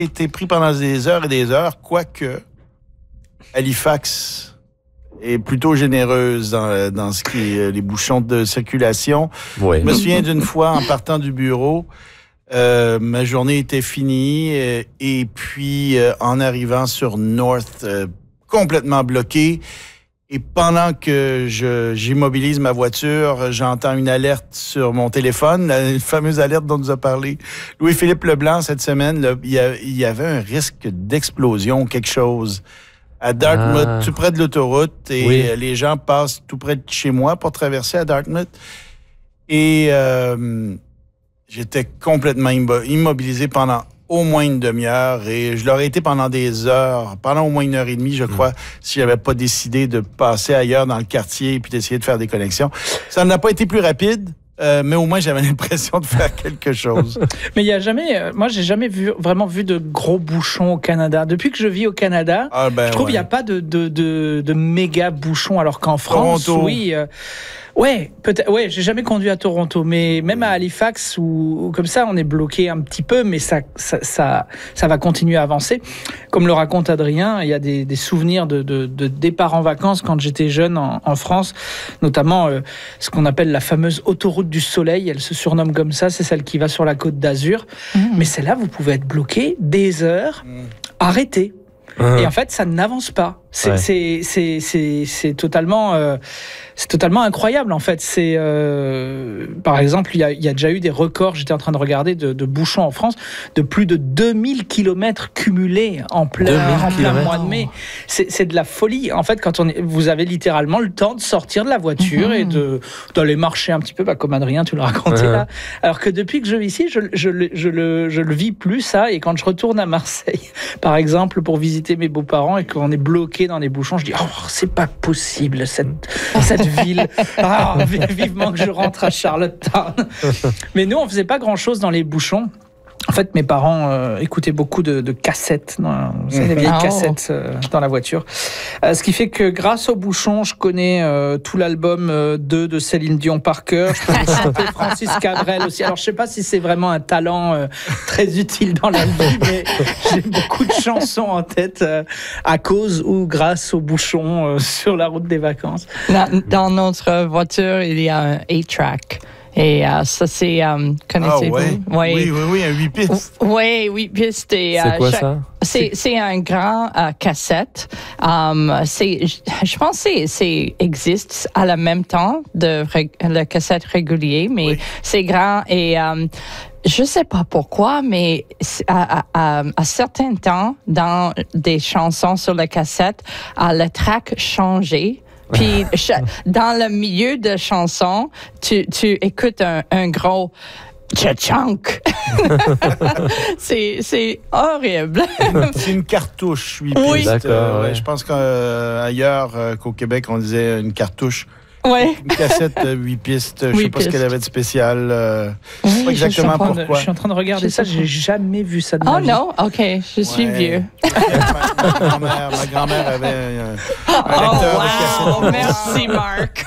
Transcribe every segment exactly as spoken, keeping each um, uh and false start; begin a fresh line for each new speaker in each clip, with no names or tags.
été pris pendant des heures et des heures, quoique Halifax est plutôt généreuse dans, dans ce qui est les bouchons de circulation.
Oui.
Je me souviens d'une fois, en partant du bureau, euh, ma journée était finie euh, et puis euh, en arrivant sur North, euh, complètement bloqué. Et pendant que je, j'immobilise ma voiture, j'entends une alerte sur mon téléphone, la fameuse alerte dont nous a parlé Louis-Philippe Leblanc cette semaine. Là, il, y a, il y avait un risque d'explosion, quelque chose, à Dartmouth, ah. tout près de l'autoroute. Et oui. les gens passent tout près de chez moi pour traverser à Dartmouth. Et euh, j'étais complètement immo- immobilisé pendant au moins une demi-heure et je l'aurais été pendant des heures, pendant au moins une heure et demie, je crois, mmh. si j'avais pas décidé de passer ailleurs dans le quartier puis d'essayer de faire des connexions. Ça n'a pas été plus rapide, euh, mais au moins j'avais l'impression de faire quelque chose.
Mais il y a jamais, euh, moi j'ai jamais vu vraiment vu de gros bouchons au Canada. Depuis que je vis au Canada, ah ben, je trouve qu'il ouais. n'y a pas de, de, de, de méga bouchons, alors qu'en France,
Toronto.
oui. Euh, Ouais, peut-être. Ouais, j'ai jamais conduit à Toronto, mais même à Halifax où, où comme ça on est bloqué un petit peu, mais ça, ça, ça, ça va continuer à avancer. Comme le raconte Adrien, il y a des, des souvenirs de, de, de départ en vacances quand j'étais jeune en, en France, notamment euh, ce qu'on appelle la fameuse autoroute du soleil. Elle se surnomme comme ça, c'est celle qui va sur la Côte d'Azur. Mmh. Mais celle-là, vous pouvez être bloqué des heures, mmh. arrêté. Mmh. Et en fait, ça n'avance pas. C'est, ouais. c'est, c'est, c'est, c'est totalement, euh, c'est totalement incroyable en fait. C'est, euh, par exemple, il y a, il y a déjà eu des records. J'étais en train de regarder de, de bouchons en France de plus de deux mille kilomètres cumulés en plein, en plein mois de mai. C'est, c'est de la folie. En fait, quand on est, vous avez littéralement le temps de sortir de la voiture mmh. et de d'aller marcher un petit peu, bah, comme Adrien, tu le racontais mmh. là. Alors que depuis que je vis ici, je, je, je, je le, je le vis plus ça. Et quand je retourne à Marseille, par exemple, pour visiter mes beaux-parents et qu'on est bloqué dans les bouchons, je dis oh c'est pas possible cette cette ville. Ah, vivement que je rentre à Charlottetown. Mais nous on faisait pas grand chose dans les bouchons. En fait, mes parents euh, écoutaient beaucoup de, de cassettes, dans, vous savez, les vieilles oh. cassettes euh, dans la voiture. Euh, ce qui fait que grâce aux bouchons, je connais euh, tout l'album euh, deux de Céline Dion par cœur. Je peux chanter Francis Cabrel aussi. Alors, je sais pas si c'est vraiment un talent euh, très utile dans la vie, mais j'ai beaucoup de chansons en tête euh, à cause ou grâce aux bouchons euh, sur la route des vacances.
Dans, dans notre voiture, il y a un eight-track. Et euh, ça, c'est... Euh, connaissez-vous?
Ah, ouais.
Ouais.
Oui, oui, oui, un huit pistes.
Oui, huit pistes. Et,
c'est
euh,
quoi
chaque,
ça?
C'est, c'est un grand euh, cassette. Um, c'est, je pense que c'est, c'est existe à la même temps de le cassette régulier, mais oui. c'est grand et... Um, je sais pas pourquoi, mais à, à, à certains temps, dans des chansons sur la cassette, euh, le track changeait. Puis, dans le milieu de chanson, tu, tu écoutes un, un gros tcha-chunk. c'est, c'est horrible.
C'est une cartouche, huit
oui.
pistes.
D'accord,
euh,
ouais.
Je pense qu'ailleurs euh, qu'au Québec, on disait une cartouche.
Ouais.
Une cassette de huit pistes. Je ne sais pas
pistes.
ce qu'elle avait de spécial. Euh,
oui,
je sais pas exactement
je
pourquoi.
De, je suis en train de regarder je ça. J'ai jamais vu ça de ma
oh
vie.
non? OK. Je ouais. suis vieux.
ma, ma, grand-mère, ma grand-mère avait un, un
oh,
lecteur
wow.
de cassette.
Merci, Marc.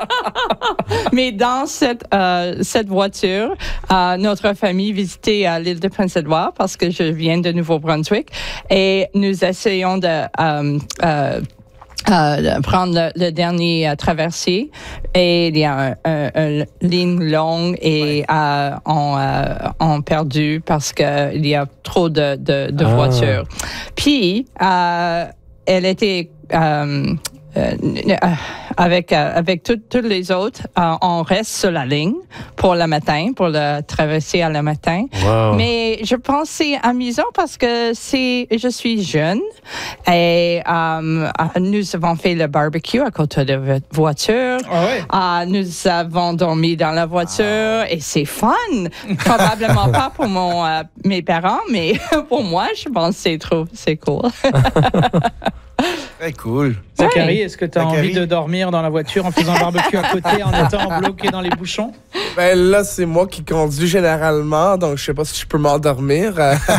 Mais dans cette, euh, cette voiture, euh, notre famille visitait euh, l'île de Prince-Édouard parce que je viens de Nouveau-Brunswick et nous essayons de... Euh, euh, Euh, prendre le, le dernier euh, traversier et il y a une un, un ligne longue et ouais. euh, on, euh, on perdu parce que il y a trop de, de, de ah. voitures. Puis euh, elle était euh, euh, avec euh, avec toutes les autres, euh, on reste sur la ligne pour le matin, pour le traverser à le matin.
Wow.
Mais je pense que c'est amusant parce que c'est, je suis jeune et euh, nous avons fait le barbecue à côté de la voiture.
Ah ouais.
euh, nous avons dormi dans la voiture ah. et c'est fun. Probablement pas pour mon euh, mes parents, mais pour moi, je pense que c'est trop, c'est cool.
Très cool.
Zachary, est-ce que tu as
Zachary?
envie de dormir dans la voiture en faisant barbecue à côté, en étant bloqué dans les bouchons?
Ben là, c'est moi qui conduis généralement, donc je sais pas si je peux m'endormir.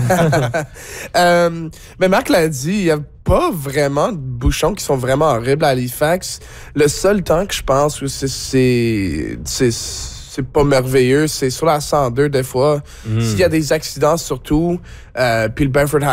euh, mais Marc l'a dit, il y a pas vraiment de bouchons qui sont vraiment horribles à Halifax. Le seul temps que je pense que c'est... c'est, c'est c'est pas merveilleux, c'est sur la cent deux des fois. Mm. S'il y a des accidents surtout, euh, puis le Bedford